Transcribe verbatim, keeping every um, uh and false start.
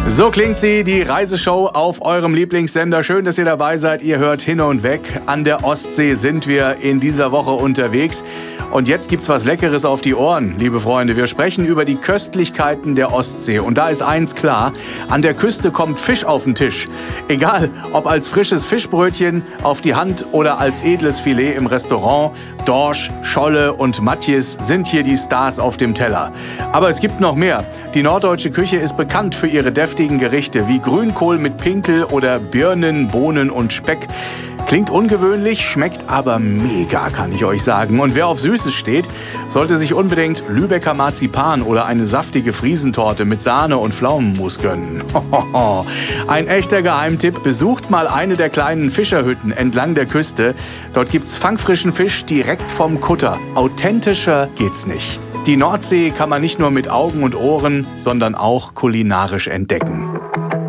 So klingt sie, die Reiseshow auf eurem Lieblingssender. Schön, dass ihr dabei seid. Ihr hört Hin und Weg. An der Ostsee sind wir in dieser Woche unterwegs. Und jetzt gibt's was Leckeres auf die Ohren, liebe Freunde. Wir sprechen über die Köstlichkeiten der Ostsee. Und da ist eins klar, an der Küste kommt Fisch auf den Tisch. Egal, ob als frisches Fischbrötchen auf die Hand oder als edles Filet im Restaurant. Dorsch, Scholle und Matjes sind hier die Stars auf dem Teller. Aber es gibt noch mehr. Die norddeutsche Küche ist bekannt für ihre deftigen Gerichte wie Grünkohl mit Pinkel oder Birnen, Bohnen und Speck. Klingt ungewöhnlich, schmeckt aber mega, kann ich euch sagen. Und wer auf Süßes steht, sollte sich unbedingt Lübecker Marzipan oder eine saftige Friesentorte mit Sahne und Pflaumenmus gönnen. Ein echter Geheimtipp, besucht mal eine der kleinen Fischerhütten entlang der Küste. Dort gibt's fangfrischen Fisch direkt vom Kutter. Authentischer geht's nicht. Die Nordsee kann man nicht nur mit Augen und Ohren, sondern auch kulinarisch entdecken.